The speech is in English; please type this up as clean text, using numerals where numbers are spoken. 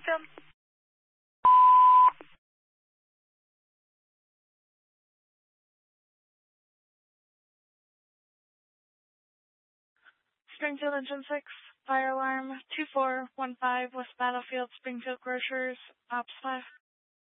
Springfield. Springfield Engine 6, fire alarm 2415 West Battlefield, Springfield Grocers, Ops 5.